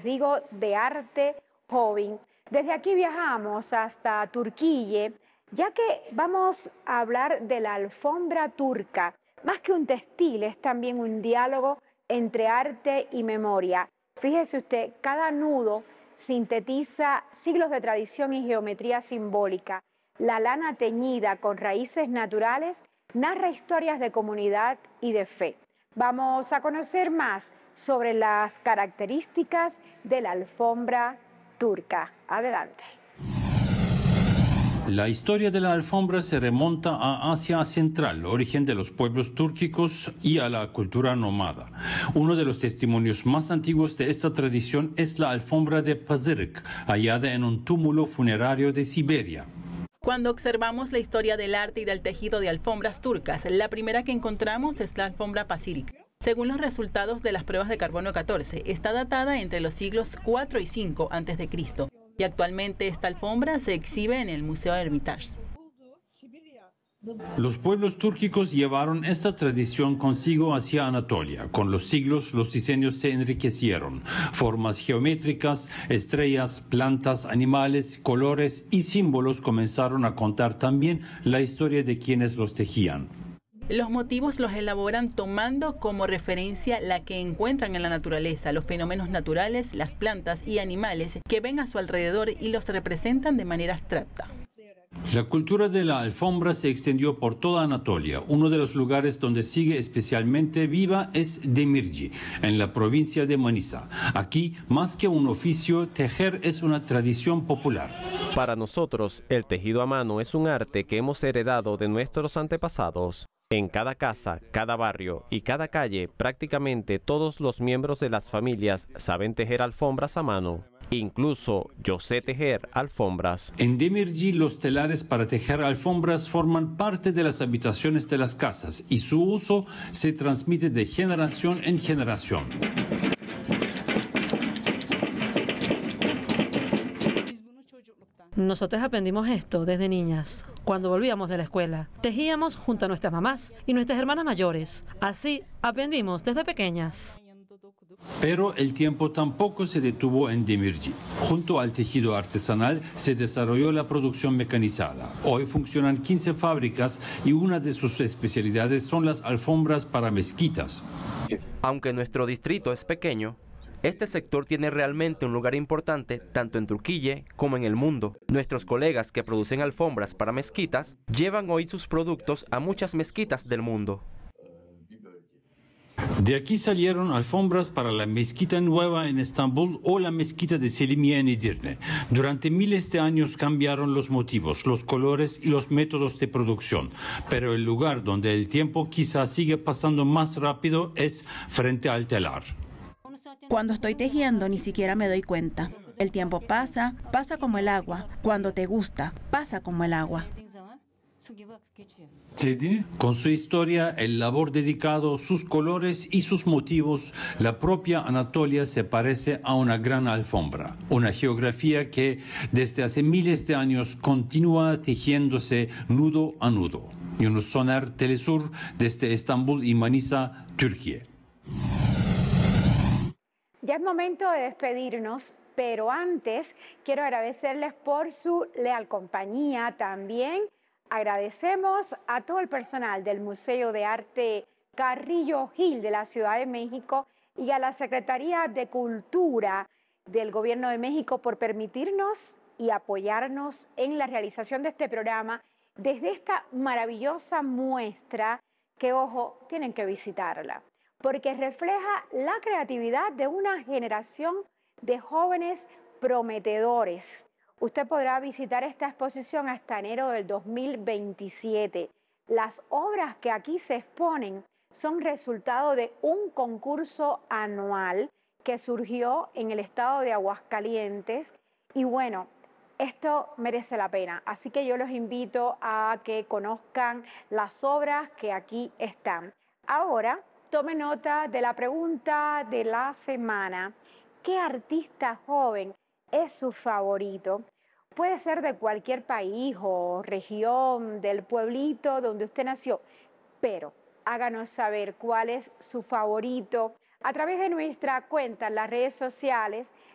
digo, de arte joven. Desde aquí viajamos hasta Turquía, ya que vamos a hablar de la alfombra turca. Más que un textil, es también un diálogo entre arte y memoria. Fíjese usted, cada nudo sintetiza siglos de tradición y geometría simbólica. La lana teñida con raíces naturales narra historias de comunidad y de fe. Vamos a conocer más sobre las características de la alfombra turca. Adelante. La historia de la alfombra se remonta a Asia Central, origen de los pueblos túrquicos y a la cultura nómada. Uno de los testimonios más antiguos de esta tradición es la alfombra de Pazırık, hallada en un túmulo funerario de Siberia. Cuando observamos la historia del arte y del tejido de alfombras turcas, la primera que encontramos es la alfombra Pazırık. Según los resultados de las pruebas de carbono 14, está datada entre los siglos 4 y 5 a.C. y actualmente esta alfombra se exhibe en el Museo Hermitage. Los pueblos túrquicos llevaron esta tradición consigo hacia Anatolia. Con los siglos, los diseños se enriquecieron. Formas geométricas, estrellas, plantas, animales, colores y símbolos comenzaron a contar también la historia de quienes los tejían. Los motivos los elaboran tomando como referencia la que encuentran en la naturaleza, los fenómenos naturales, las plantas y animales que ven a su alrededor y los representan de manera abstracta. La cultura de la alfombra se extendió por toda Anatolia. Uno de los lugares donde sigue especialmente viva es Demirci, en la provincia de Manisa. Aquí, más que un oficio, tejer es una tradición popular. Para nosotros, el tejido a mano es un arte que hemos heredado de nuestros antepasados. En cada casa, cada barrio y cada calle, prácticamente todos los miembros de las familias saben tejer alfombras a mano. Incluso yo sé tejer alfombras. En Demirci, los telares para tejer alfombras forman parte de las habitaciones de las casas y su uso se transmite de generación en generación. Nosotros aprendimos esto desde niñas. Cuando volvíamos de la escuela, tejíamos junto a nuestras mamás y nuestras hermanas mayores. Así aprendimos desde pequeñas. Pero el tiempo tampoco se detuvo en Demirci. Junto al tejido artesanal se desarrolló la producción mecanizada. Hoy funcionan 15 fábricas y una de sus especialidades son las alfombras para mezquitas. Aunque nuestro distrito es pequeño, este sector tiene realmente un lugar importante tanto en Turquía como en el mundo. Nuestros colegas que producen alfombras para mezquitas llevan hoy sus productos a muchas mezquitas del mundo. De aquí salieron alfombras para la mezquita nueva en Estambul o la mezquita de Selimiye en Edirne. Durante miles de años cambiaron los motivos, los colores y los métodos de producción. Pero el lugar donde el tiempo quizá sigue pasando más rápido es frente al telar. Cuando estoy tejiendo ni siquiera me doy cuenta. El tiempo pasa, pasa como el agua. Cuando te gusta, pasa como el agua. Con su historia, el labor dedicado, sus colores y sus motivos, la propia Anatolia se parece a una gran alfombra. Una geografía que desde hace miles de años continúa tejiéndose nudo a nudo. Yunus Soner, Telesur, desde Estambul y Manisa, Turquía. Ya es momento de despedirnos, pero antes quiero agradecerles por su leal compañía. También agradecemos a todo el personal del Museo de Arte Carrillo Gil de la Ciudad de México y a la Secretaría de Cultura del Gobierno de México por permitirnos y apoyarnos en la realización de este programa desde esta maravillosa muestra que, ojo, tienen que visitarla, porque refleja la creatividad de una generación de jóvenes prometedores. Usted podrá visitar esta exposición hasta enero del 2027. Las obras que aquí se exponen son resultado de un concurso anual que surgió en el estado de Aguascalientes y bueno, esto merece la pena. Así que yo los invito a que conozcan las obras que aquí están. Ahora, tome nota de la pregunta de la semana. ¿Qué artista joven es su favorito? Puede ser de cualquier país o región, del pueblito donde usted nació, pero háganos saber cuál es su favorito a través de nuestra cuenta en las redes sociales